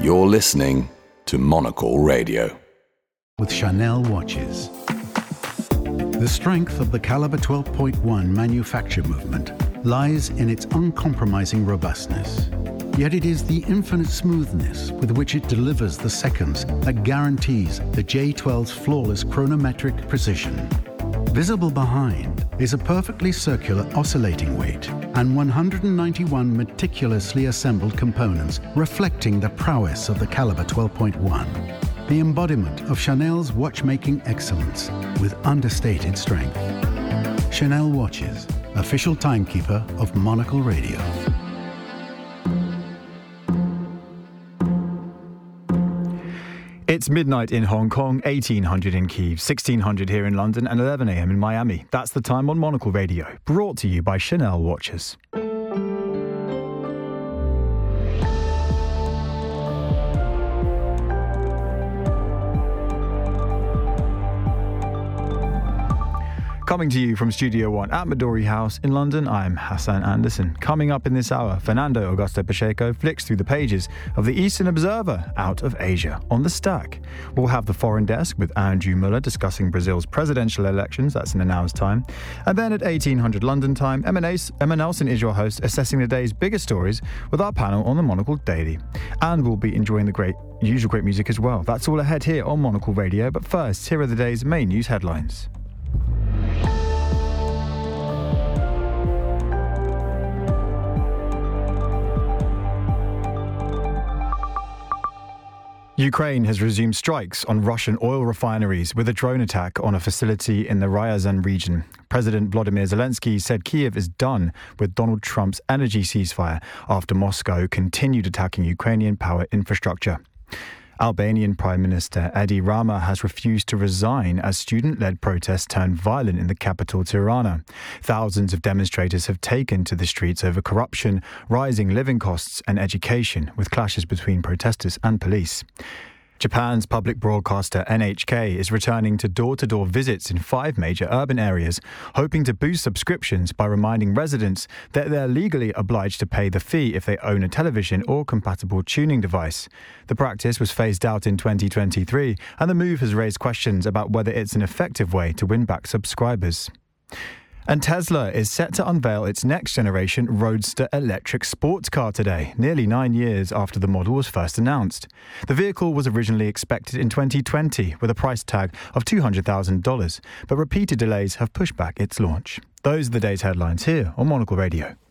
You're listening to Monocle Radio. With Chanel watches. The strength of the Caliber 12.1 manufacture movement lies in its uncompromising robustness. Yet it is the infinite smoothness with which it delivers the seconds that guarantees the J12's flawless chronometric precision. Visible behind is a perfectly circular oscillating weight and 191 meticulously assembled components reflecting the prowess of the Caliber 12.1. The embodiment of Chanel's watchmaking excellence with understated strength. Chanel Watches, official timekeeper of Monocle Radio. It's midnight in Hong Kong, 1800 in Kyiv, 1600 here in London, and 11 a.m. in Miami. That's the time on Monocle Radio, brought to you by Chanel Watches. Coming to you from Studio One at Midori House in London, I'm Hassan Anderson. Coming up in this hour, Fernando Augusto Pacheco flicks through the pages of the Eastern Observer out of Asia on the stack. We'll have the Foreign Desk with Andrew Muller discussing Brazil's presidential elections. That's in an hour's time. And then at 1800 London time, Emma Nelson is your host, assessing the day's biggest stories with our panel on the Monocle Daily. And we'll be enjoying the usual great music as well. That's all ahead here on Monocle Radio. But first, here are the day's main news headlines. Ukraine has resumed strikes on Russian oil refineries with a drone attack on a facility in the Ryazan region. President Volodymyr Zelensky said Kyiv is done with Donald Trump's energy ceasefire after Moscow continued attacking Ukrainian power infrastructure. Albanian Prime Minister Edi Rama has refused to resign as student-led protests turned violent in the capital Tirana. Thousands of demonstrators have taken to the streets over corruption, rising living costs and education, with clashes between protesters and police. Japan's public broadcaster NHK is returning to door-to-door visits in 5 major urban areas, hoping to boost subscriptions by reminding residents that they're legally obliged to pay the fee if they own a television or compatible tuning device. The practice was phased out in 2023, and the move has raised questions about whether it's an effective way to win back subscribers. And Tesla is set to unveil its next-generation Roadster electric sports car today, nearly 9 years after the model was first announced. The vehicle was originally expected in 2020 with a price tag of $200,000, but repeated delays have pushed back its launch. Those are the day's headlines here on Monocle Radio.